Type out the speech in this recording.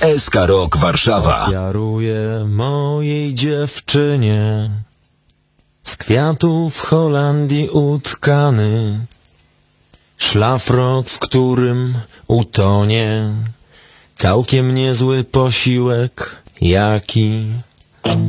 SK Rock Warszawa. Ofiaruję mojej dziewczynie z kwiatów Holandii utkany szlafrok, w którym utonie całkiem niezły posiłek, jaki